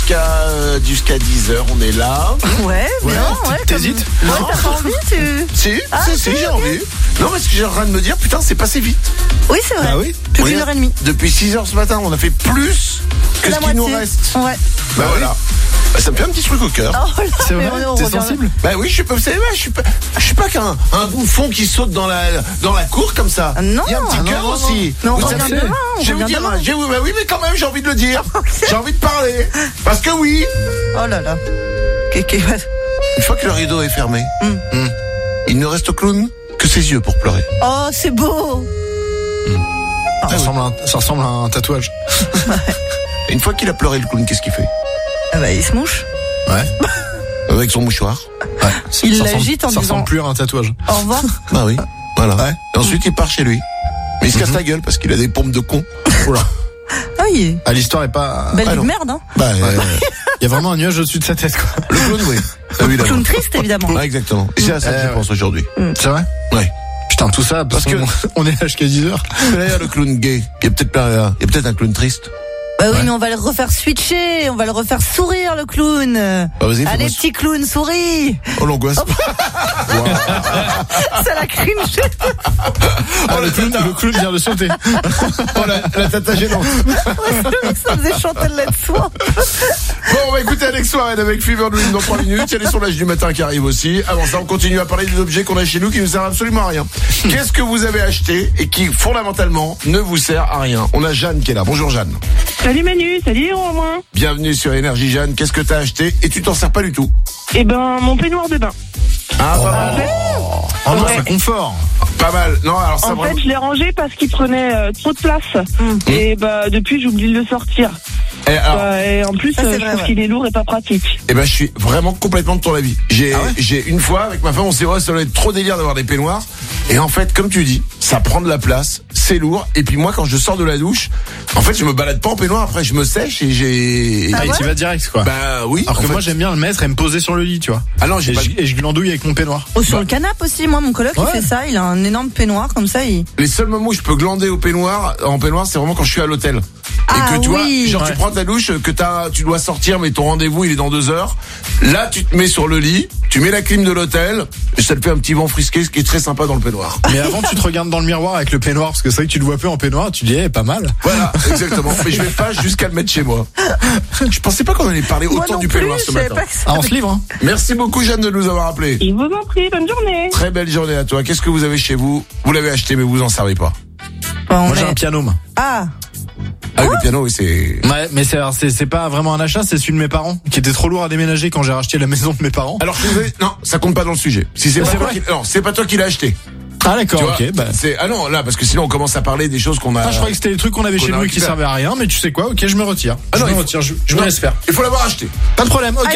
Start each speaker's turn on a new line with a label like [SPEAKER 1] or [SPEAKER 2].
[SPEAKER 1] jusqu'à 10h, on est là.
[SPEAKER 2] Ouais, bien, ouais.
[SPEAKER 3] T'hésites?
[SPEAKER 2] Ouais, t'as pas envie,
[SPEAKER 1] Si, j'ai envie. Non, parce que j'ai en train de me dire, putain, c'est passé vite.
[SPEAKER 2] Oui, c'est vrai.
[SPEAKER 3] Ah oui?
[SPEAKER 2] Plus
[SPEAKER 1] Oui.
[SPEAKER 2] d'une heure et demie.
[SPEAKER 1] Depuis 6h ce matin, on a fait plus que
[SPEAKER 2] La
[SPEAKER 1] ce qui nous
[SPEAKER 2] moitié.
[SPEAKER 1] reste.
[SPEAKER 2] Ouais.
[SPEAKER 1] Bah voilà. Bah, ça me fait un petit truc au cœur.
[SPEAKER 2] Oh là,
[SPEAKER 3] C'est
[SPEAKER 2] mais
[SPEAKER 3] vrai?
[SPEAKER 2] on
[SPEAKER 3] T'es
[SPEAKER 2] revient-
[SPEAKER 3] sensible?
[SPEAKER 1] Bah oui, je suis pas qu'un bouffon qui saute dans la cour comme ça.
[SPEAKER 2] Non.
[SPEAKER 1] Il y a un petit
[SPEAKER 2] Ah,
[SPEAKER 1] cœur
[SPEAKER 2] non,
[SPEAKER 1] aussi.
[SPEAKER 2] Mais on
[SPEAKER 1] Vous
[SPEAKER 2] revient
[SPEAKER 1] savez,
[SPEAKER 2] demain, on
[SPEAKER 1] je vais vous
[SPEAKER 2] revient
[SPEAKER 1] dire,
[SPEAKER 2] demain.
[SPEAKER 1] bah oui, mais quand même, j'ai envie de le dire. J'ai envie de parler. Parce que oui,
[SPEAKER 2] Oh là là.
[SPEAKER 1] une fois que le rideau est fermé, il ne reste au clown que ses yeux pour pleurer.
[SPEAKER 2] Oh, c'est beau.
[SPEAKER 3] Ça ressemble à un tatouage.
[SPEAKER 1] Et une fois qu'il a pleuré, le clown, qu'est-ce qu'il fait?
[SPEAKER 2] Ah bah, il se mouche.
[SPEAKER 3] Ouais.
[SPEAKER 1] Avec son mouchoir.
[SPEAKER 3] Ouais.
[SPEAKER 2] Il
[SPEAKER 3] Ça ressemble-
[SPEAKER 2] l'agite en
[SPEAKER 3] Ça
[SPEAKER 2] disant
[SPEAKER 3] ressemble plus à un tatouage.
[SPEAKER 2] au revoir.
[SPEAKER 1] Bah oui, voilà.
[SPEAKER 3] Ouais.
[SPEAKER 1] Et ensuite, il part chez lui. Mais il se casse la gueule parce qu'il a des pompes de con.
[SPEAKER 3] Oula.
[SPEAKER 2] Ah oui.
[SPEAKER 3] Ah, l'histoire est pas.
[SPEAKER 2] Belle
[SPEAKER 1] Ah,
[SPEAKER 2] vie de
[SPEAKER 1] non.
[SPEAKER 2] merde, hein.
[SPEAKER 1] Bah,
[SPEAKER 3] Il y a vraiment un nuage au-dessus de sa tête, quoi.
[SPEAKER 1] le clown, oui. Évidemment.
[SPEAKER 2] Clown triste, évidemment.
[SPEAKER 1] Ouais, exactement. Et c'est à ça que je
[SPEAKER 3] ouais.
[SPEAKER 1] pense aujourd'hui.
[SPEAKER 3] C'est vrai?
[SPEAKER 1] Ouais.
[SPEAKER 3] Putain, tout ça, parce
[SPEAKER 1] Parce
[SPEAKER 3] que
[SPEAKER 1] que-
[SPEAKER 3] on est là jusqu'à 10h.
[SPEAKER 1] Là, il y a le clown gay. Il y a peut-être un clown triste.
[SPEAKER 2] Bah oui, mais on va le refaire switcher, on va le refaire sourire, le clown.
[SPEAKER 1] Bah, vas-y,
[SPEAKER 2] Allez,
[SPEAKER 1] fais-moi-
[SPEAKER 2] petit clown, souris.
[SPEAKER 1] Oh, l'angoisse.
[SPEAKER 2] Ça la cringe.
[SPEAKER 3] Ah, le clown vient de sauter.
[SPEAKER 1] Oh, la tata gênante.
[SPEAKER 2] Ça faisait chanter le lait de soie.
[SPEAKER 1] Bon, on va écouter Alex Warren avec Fever Dream dans 3 minutes. Il y a les sondages du matin qui arrivent aussi. Avant ça, on continue à parler des objets qu'on a chez nous qui ne servent absolument à rien. Qu'est-ce que vous avez acheté et qui, fondamentalement, ne vous sert à rien? On a Jeanne qui est là. Bonjour Jeanne.
[SPEAKER 4] Salut Manu, salut Romain.
[SPEAKER 1] Bienvenue sur Énergie Jeanne. Qu'est-ce que t'as acheté et tu t'en sers pas du tout?
[SPEAKER 4] Eh ben, mon peignoir de bain.
[SPEAKER 1] Ah, pas mal.
[SPEAKER 3] Oh non,
[SPEAKER 4] Ouais.
[SPEAKER 3] c'est confort.
[SPEAKER 1] Pas mal. Non, alors ça
[SPEAKER 4] En
[SPEAKER 1] vraiment.
[SPEAKER 4] fait, je l'ai rangé parce qu'il prenait trop de place. Et bah, depuis, j'oublie de le sortir.
[SPEAKER 1] Et alors,
[SPEAKER 4] Et en plus,
[SPEAKER 2] Ça, c'est
[SPEAKER 4] je
[SPEAKER 2] vrai,
[SPEAKER 4] trouve
[SPEAKER 2] ouais.
[SPEAKER 4] qu'il est lourd et pas pratique.
[SPEAKER 1] eh ben, je suis vraiment complètement de ton avis. J'ai une fois avec ma femme, on s'est dit, ouais, ça doit être trop délire d'avoir des peignoirs. Et en fait, comme tu dis, ça prend de la place, c'est lourd. Et puis moi, quand je sors de la douche, en fait, je me balade pas en peignoir. Après, je me sèche et j'ai.
[SPEAKER 3] Ah, et tu vas direct, quoi.
[SPEAKER 1] Bah oui.
[SPEAKER 3] Alors
[SPEAKER 1] en
[SPEAKER 3] que
[SPEAKER 1] fait.
[SPEAKER 3] moi, j'aime bien le mettre et me poser sur le lit, tu vois.
[SPEAKER 1] Ah non, j'ai
[SPEAKER 3] Et
[SPEAKER 1] pas.
[SPEAKER 3] je glandouille avec mon peignoir.
[SPEAKER 2] Oh, sur le canapé aussi, moi, mon coloc,
[SPEAKER 3] Ouais.
[SPEAKER 2] il fait ça. Il a un énorme peignoir, comme ça, il...
[SPEAKER 1] Les seuls moments où je peux glander en peignoir, c'est vraiment quand je suis à l'hôtel.
[SPEAKER 2] Ah
[SPEAKER 1] Et que tu
[SPEAKER 2] oui.
[SPEAKER 1] vois, genre
[SPEAKER 3] Ouais.
[SPEAKER 1] tu prends ta douche, que tu dois sortir, mais ton rendez-vous il est dans 2 heures. Là, tu te mets sur le lit, tu mets la clim de l'hôtel, et ça te fait un petit vent frisqué, ce qui est très sympa dans le peignoir.
[SPEAKER 3] Mais avant, tu te regardes dans le miroir avec le peignoir, parce que c'est vrai que tu le vois peu en peignoir, tu dis, pas mal.
[SPEAKER 1] Voilà, exactement. Mais je vais pas jusqu'à le mettre chez moi. Je pensais pas qu'on allait parler
[SPEAKER 2] Moi
[SPEAKER 1] autant
[SPEAKER 2] non
[SPEAKER 1] du
[SPEAKER 2] plus,
[SPEAKER 1] peignoir ce
[SPEAKER 2] je savais
[SPEAKER 1] matin.
[SPEAKER 2] pas que ça-
[SPEAKER 3] Ah, on se livre, hein.
[SPEAKER 1] Merci beaucoup Jeanne de nous avoir appelé.
[SPEAKER 4] Il vous en prie, bonne journée.
[SPEAKER 1] Très belle journée à toi. Qu'est-ce que vous avez chez vous? Vous l'avez acheté mais vous en servez pas.
[SPEAKER 2] Bon,
[SPEAKER 3] Moi,
[SPEAKER 2] mais-
[SPEAKER 3] j'ai un piano, moi.
[SPEAKER 2] Ah,
[SPEAKER 1] Ah, le piano, oui, c'est...
[SPEAKER 3] Ouais, mais c'est pas vraiment un achat, c'est celui de mes parents, qui était trop lourd à déménager quand j'ai racheté la maison de mes parents.
[SPEAKER 1] Alors, non, ça compte pas dans le sujet. Si c'est pas
[SPEAKER 3] C'est
[SPEAKER 1] toi
[SPEAKER 3] vrai.
[SPEAKER 1] non, c'est pas toi qui l'as acheté.
[SPEAKER 3] Ah, d'accord,
[SPEAKER 1] Tu vois,
[SPEAKER 3] ok, bah.
[SPEAKER 1] ah non, là, parce que sinon on commence à parler des choses qu'on a.
[SPEAKER 3] Ah, je croyais que c'était les trucs qu'on avait
[SPEAKER 1] qu'on
[SPEAKER 3] chez
[SPEAKER 1] a
[SPEAKER 3] nous et qui
[SPEAKER 1] récupéré.
[SPEAKER 3] servaient à rien, mais tu sais quoi, ok, je me retire.
[SPEAKER 1] Ah non,
[SPEAKER 3] je me
[SPEAKER 1] il faut-
[SPEAKER 3] retire, je me
[SPEAKER 1] Non,
[SPEAKER 3] laisse faire.
[SPEAKER 1] Il faut l'avoir acheté.
[SPEAKER 3] Pas de problème, ok.